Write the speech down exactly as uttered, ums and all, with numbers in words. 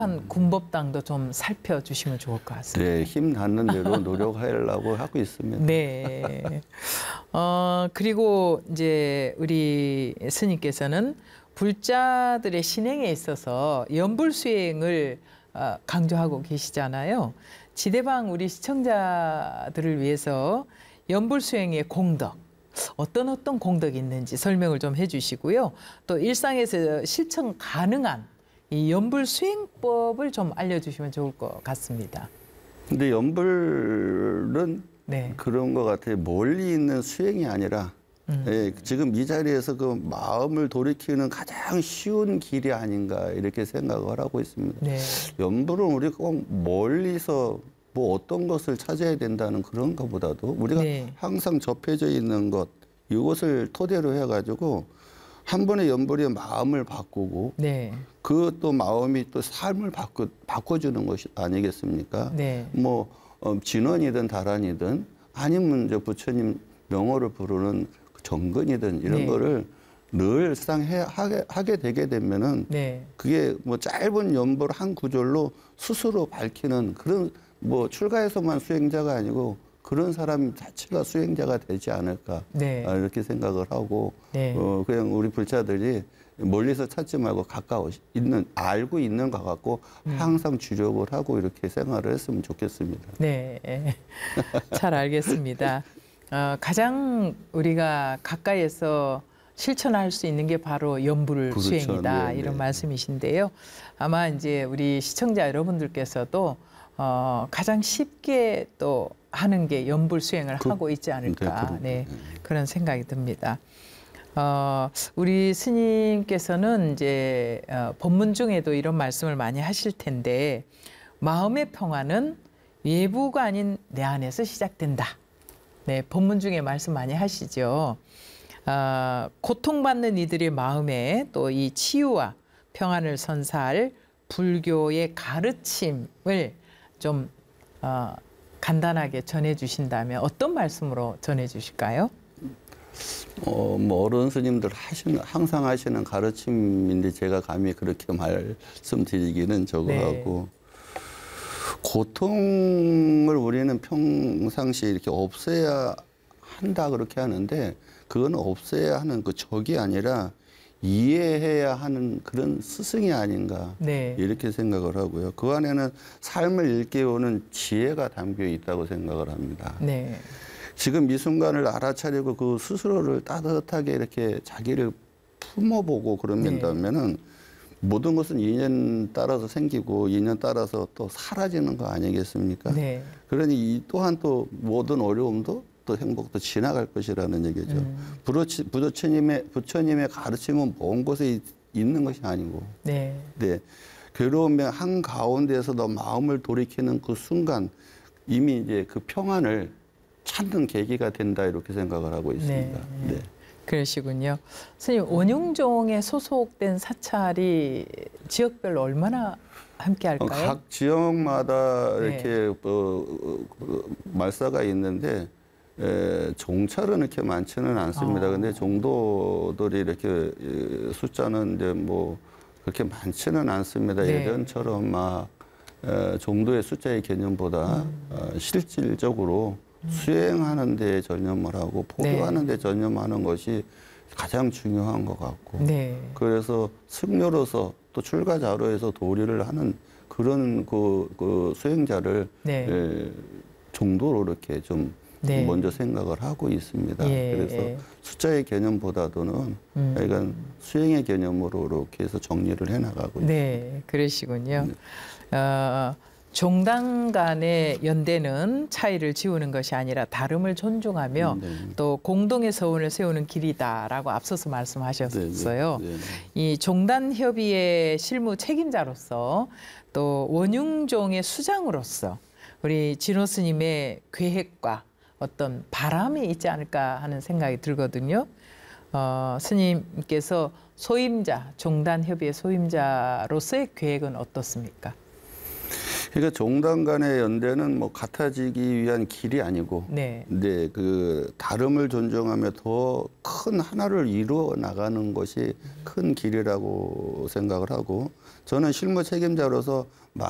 한 군법당도 좀 살펴주시면 좋을 것 같습니다. 네, 힘 닿는 대로 노력하려고 하고 있습니다. 네. 어, 그리고 이제 우리 스님께서는 불자들의 신행에 있어서 연불수행을 어, 강조하고 계시잖아요. 지대방 우리 시청자들을 위해서 연불수행의 공덕, 어떤 어떤 공덕이 있는지 설명을 좀 해주시고요. 또 일상에서 실천 가능한 이 연불수행법을 좀 알려주시면 좋을 것 같습니다. 근데 연불은 네. 그런 것 같아요. 멀리 있는 수행이 아니라 음. 예, 지금 이 자리에서 그 마음을 돌이키는 가장 쉬운 길이 아닌가 이렇게 생각을 하고 있습니다. 네. 연불은 우리가 꼭 멀리서 뭐 어떤 것을 찾아야 된다는 그런 것보다도 우리가 네. 항상 접해져 있는 것 이것을 토대로 해가지고 한 번의 연불이 마음을 바꾸고 네. 그 또 마음이 또 삶을 바꿔, 바꿔주는 것이 아니겠습니까? 네. 뭐 어, 진원이든 다란이든 아니면 이제 부처님 명호를 부르는 정근이든 이런 네. 거를 늘상 해, 하게, 하게 되게 되면은 네. 그게 뭐 짧은 연불 한 구절로 스스로 밝히는 그런 뭐 출가에서만 수행자가 아니고 그런 사람 자체가 수행자가 되지 않을까 네. 이렇게 생각을 하고 네. 어, 그냥 우리 불자들이 멀리서 찾지 말고 가까워 있는 알고 있는 것 같고 음. 항상 주력을 하고 이렇게 생활을 했으면 좋겠습니다. 네, 잘 알겠습니다. 어, 가장 우리가 가까이에서 실천할 수 있는 게 바로 연불 그렇죠. 수행이다 네, 이런 네. 말씀이신데요. 아마 이제 우리 시청자 여러분들께서도 어, 가장 쉽게 또 하는 게 연불 수행을 그, 하고 있지 않을까 네, 네, 그런 생각이 듭니다. 어, 우리 스님께서는 이제 어, 법문 중에도 이런 말씀을 많이 하실 텐데 마음의 평화는 외부가 아닌 내 안에서 시작된다. 네, 법문 중에 말씀 많이 하시죠. 어, 고통받는 이들의 마음에 또 이 치유와 평안을 선사할 불교의 가르침을 좀 어, 간단하게 전해주신다면 어떤 말씀으로 전해주실까요? 어, 뭐 어른 스님들 하시는 항상 하시는 가르침인데 제가 감히 그렇게 말씀드리기는 저거하고 네. 고통을 우리는 평상시에 이렇게 없애야 한다 그렇게 하는데 그거는 없애야 하는 그 적이 아니라 이해해야 하는 그런 스승이 아닌가 네. 이렇게 생각을 하고요. 그 안에는 삶을 일깨우는 지혜가 담겨 있다고 생각을 합니다. 네. 지금 이 순간을 알아차리고 그 스스로를 따뜻하게 이렇게 자기를 품어보고 그러면은 네. 모든 것은 인연 따라서 생기고 인연 따라서 또 사라지는 거 아니겠습니까? 네. 그러니 이 또한 또 모든 어려움도 또 행복도 지나갈 것이라는 얘기죠. 음. 부처, 부처님의, 부처님의 가르침은 먼 곳에 있는 것이 아니고 네. 네. 괴로움의 한가운데에서도 마음을 돌이키는 그 순간 이미 이제 그 평안을 찾는 계기가 된다 이렇게 생각을 하고 있습니다. 네. 네. 그러시군요. 선생님 원흉종에 소속된 사찰이 지역별로 얼마나 함께 할까요? 각 지역마다 네. 이렇게 어, 어, 말사가 있는데 에, 종찰은 이렇게 많지는 않습니다. 아. 근데 종도들이 이렇게 숫자는 이제 뭐 그렇게 많지는 않습니다. 네. 예전처럼 막 에, 종도의 숫자의 개념보다 음. 어, 실질적으로 수행하는 데 전념을 하고 포교하는 데 네. 전념하는 것이 가장 중요한 것 같고 네. 그래서 승려로서 또 출가자로에서 도리를 하는 그런 그, 그 수행자를 네. 에, 정도로 이렇게 좀 네. 먼저 생각을 하고 있습니다. 예. 그래서 숫자의 개념보다도는 음. 약간 수행의 개념으로 이렇게 해서 정리를 해나가고 네. 있습니다. 그러시군요. 네. 어, 종단 간의 연대는 차이를 지우는 것이 아니라 다름을 존중하며 네. 또 공동의 서원을 세우는 길이다라고 앞서서 말씀하셨어요. 네. 네. 네. 이 종단 협의회 실무 책임자로서 또 원흉종의 수장으로서 우리 진호 스님의 계획과 어떤 바람이 있지 않을까 하는 생각이 들거든요. 어, 스님께서 소임자, 종단 협의회 소임자로서의 계획은 어떻습니까? 그러니까 종단 간의 연대는 뭐 같아지기 위한 길이 아니고, 네. 네, 그 다름을 존중하며 더 큰 하나를 이루어 나가는 것이 큰 길이라고 생각을 하고, 저는 실무 책임자로서